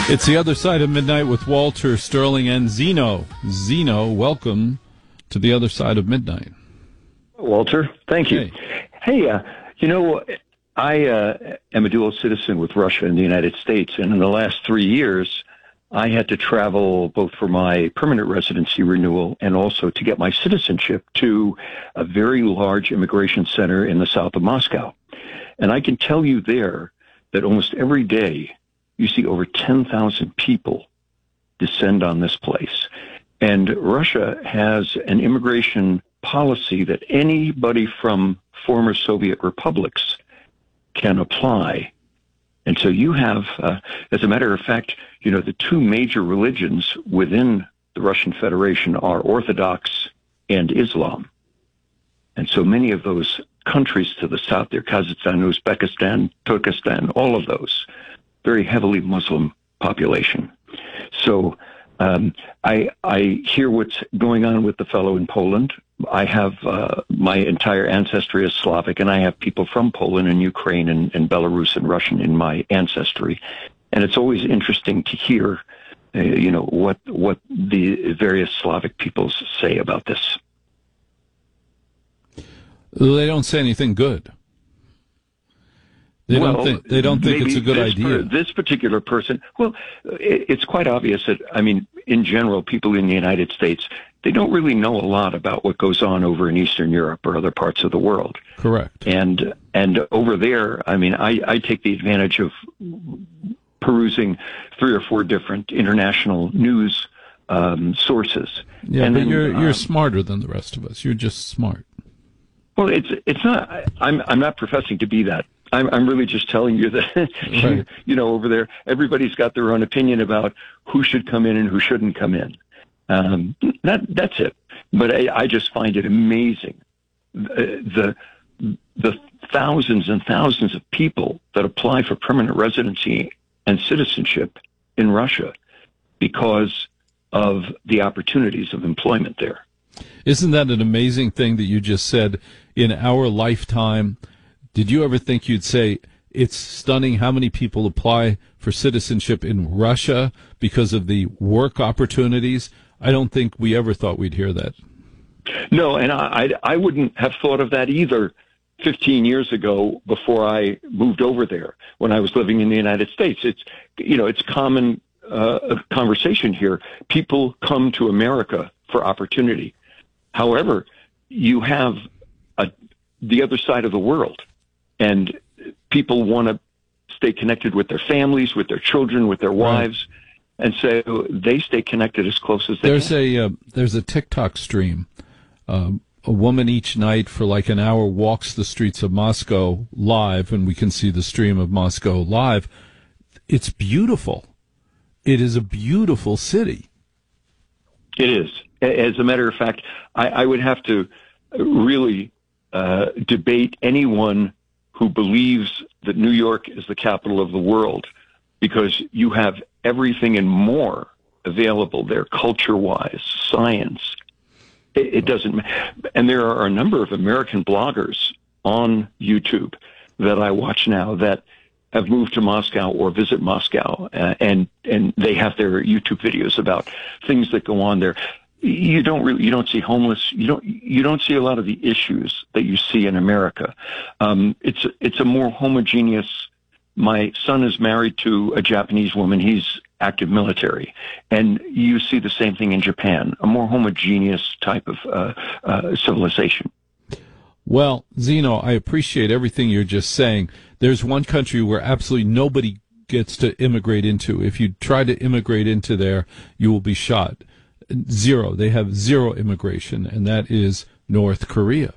It's the other side of midnight with Walter, Sterling, and Zeno. Zeno, welcome to the other side of midnight. Walter, thank you. Hey, I am a dual citizen with Russia and the United States, and in the last 3 years, I had to travel both for my permanent residency renewal and also to get my citizenship to a very large immigration center in the south of Moscow. And I can tell you there that almost every day you see over 10,000 people descend on this place. And Russia has an immigration policy that anybody from former Soviet republics can apply. And so you have, as a matter of fact, the two major religions within the Russian Federation are Orthodox and Islam. And so many of those countries to the south there, Kazakhstan, Uzbekistan, Turkestan, all of those, very heavily Muslim population. So I hear what's going on with the fellow in Poland. I have my entire ancestry is Slavic, and I have people from Poland and Ukraine and Belarus and Russian in my ancestry. And it's always interesting to hear, what the various Slavic peoples say about this. They don't say anything good. They don't think it's a good idea. This particular person, it's quite obvious that, in general, people in the United States, they don't really know a lot about what goes on over in Eastern Europe or other parts of the world. Correct. And over there, I take the advantage of perusing 3 or 4 different international news sources. Yeah, and but you're smarter than the rest of us. You're just smart. Well, it's not. I'm not professing to be that. I'm really just telling you that, right. Over there, everybody's got their own opinion about who should come in and who shouldn't come in. That's it. But I just find it amazing the thousands and thousands of people that apply for permanent residency and citizenship in Russia because of the opportunities of employment there. Isn't that an amazing thing that you just said? In our lifetime, did you ever think you'd say, it's stunning how many people apply for citizenship in Russia because of the work opportunities? I don't think we ever thought we'd hear that. No, and I wouldn't have thought of that either 15 years ago before I moved over there when I was living in the United States. It's common conversation here. People come to America for opportunity. However, you have the other side of the world, and people want to stay connected with their families, with their children, with their wives, and so they stay connected as close as they can. There's a TikTok stream. A woman each night for like an hour walks the streets of Moscow live, and we can see the stream of Moscow live. It's beautiful. It is a beautiful city. It is. As a matter of fact, I would have to really debate anyone who believes that New York is the capital of the world, because you have everything and more available there, culture-wise, science. It doesn't, and there are a number of American bloggers on YouTube that I watch now that have moved to Moscow or visit Moscow, and they have their YouTube videos about things that go on there. You don't see homeless. You don't see a lot of the issues that you see in America. It's a more homogeneous. My son is married to a Japanese woman. He's active military, and you see the same thing in Japan. A more homogeneous type of civilization. Well, Zeno, I appreciate everything you're just saying. There's one country where absolutely nobody gets to immigrate into. If you try to immigrate into there, you will be shot. Zero. They have zero immigration, and that is North Korea.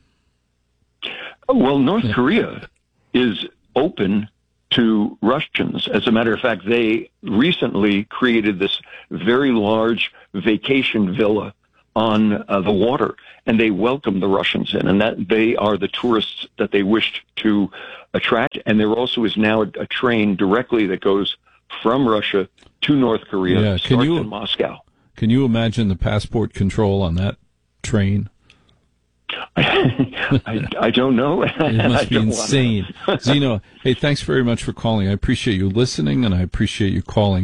Well, North Korea is open to Russians. As a matter of fact, they recently created this very large vacation villa on the water, and they welcome the Russians in, and that they are the tourists that they wished to attract. And there also is now a train directly that goes from Russia to North Korea, starts in Moscow. Can you imagine the passport control on that train? I don't know. It must be insane. Zeno, hey, thanks very much for calling. I appreciate you listening, and I appreciate you calling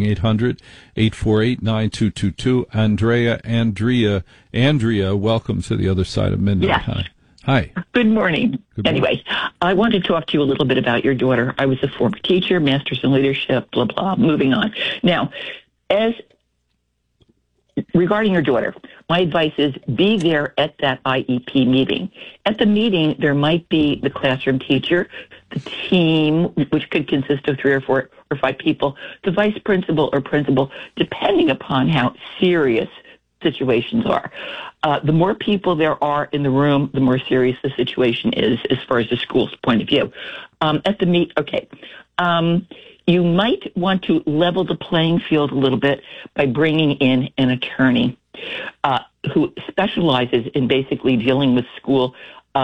800-848-9222. Andrea, welcome to the other side of midnight. Yes. Hi. Good morning. Good morning. Anyway, I want to talk to you a little bit about your daughter. I was a former teacher, master's in leadership, blah, blah, moving on. Now, regarding your daughter, my advice is be there at that IEP meeting. At the meeting, there might be the classroom teacher, the team, which could consist of 3 or 4 or 5 people, the vice principal or principal, depending upon how serious situations are. The more people there are in the room, the more serious the situation is as far as the school's point of view. You might want to level the playing field a little bit by bringing in an attorney who specializes in basically dealing with school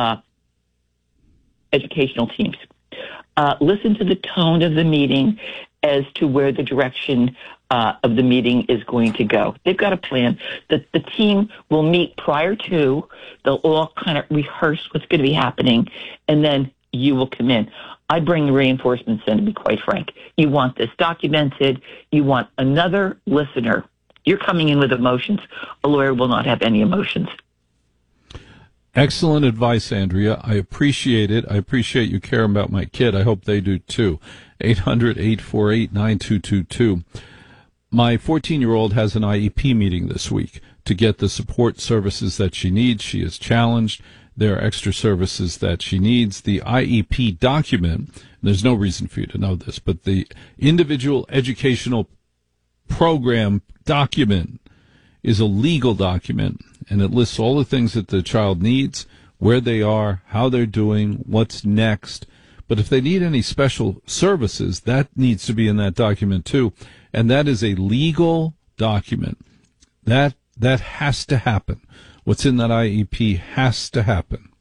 educational teams. Listen to the tone of the meeting as to where the direction of the meeting is going to go. They've got a plan. The team will meet prior to. They'll all kind of rehearse what's going to be happening, and then you will come in. I bring the reinforcements in, to be quite frank. You want this documented. You want another listener. You're coming in with emotions. A lawyer will not have any emotions. Excellent advice, Andrea. I appreciate it. I appreciate you caring about my kid. I hope they do too. 800-848-9222. My 14-year-old has an IEP meeting this week to get the support services that she needs. She is challenged. There are extra services that she needs. The IEP document, there's no reason for you to know this, but the individual educational program document is a legal document, and it lists all the things that the child needs, where they are, how they're doing, what's next. But if they need any special services, that needs to be in that document too. And that is a legal document. That has to happen. What's in that IEP has to happen.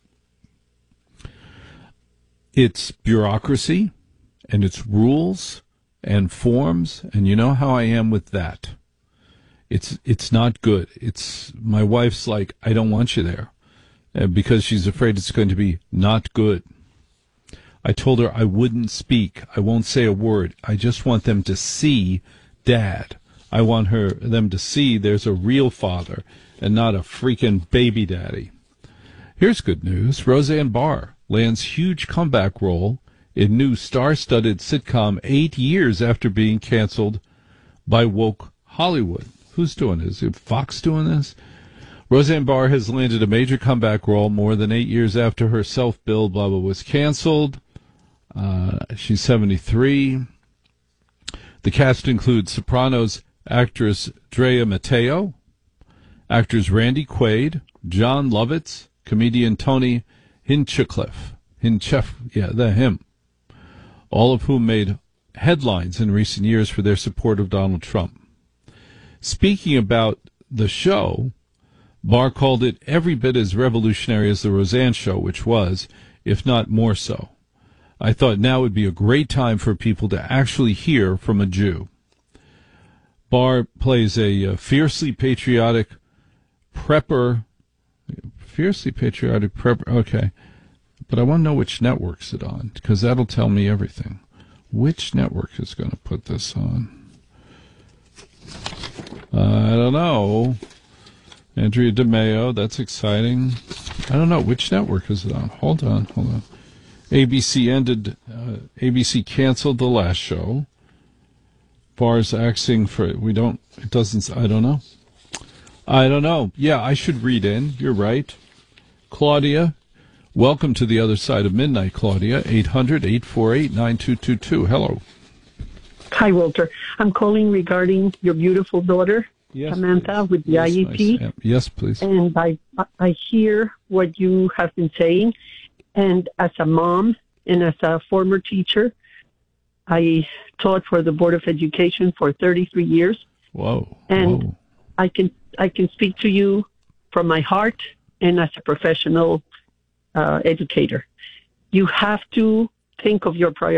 It's bureaucracy, and it's rules and forms, and you know how I am with that. It's not good. My wife's like, I don't want you there, because she's afraid it's going to be not good. I told her I wouldn't speak. I won't say a word. I just want them to see Dad. I want them to see there's a real father and not a freaking baby daddy. Here's good news. Roseanne Barr lands huge comeback role in new star-studded sitcom 8 years after being canceled by woke Hollywood. Who's doing this? Is Fox doing this? Roseanne Barr has landed a major comeback role more than 8 years after her self-billed blah blah was canceled. She's 73. The cast includes Sopranos actress Drea Matteo, actors Randy Quaid, John Lovitz, comedian Tony Hinchcliffe, all of whom made headlines in recent years for their support of Donald Trump. Speaking about the show, Barr called it every bit as revolutionary as the Roseanne show, which was, if not more so. I thought now would be a great time for people to actually hear from a Jew. Barr plays a fiercely patriotic prepper. Okay. But I want to know which network's it on, because that'll tell me everything. Which network is going to put this on? I don't know. Andrea DeMeo, that's exciting. I don't know. Which network is it on? Hold on. ABC canceled the last show. Barr's axing for, I don't know. Yeah, I should read in. You're right. Claudia, welcome to the other side of midnight, Claudia. 800-848-9222. Hello. Hi, Walter. I'm calling regarding your beautiful daughter, yes, Samantha, please. with the IEP. Nice. Yes, please. And I hear what you have been saying. And as a mom and as a former teacher, I taught for the Board of Education for 33 years. Whoa. And I can speak to you from my heart and as a professional educator. You have to think of your priorities.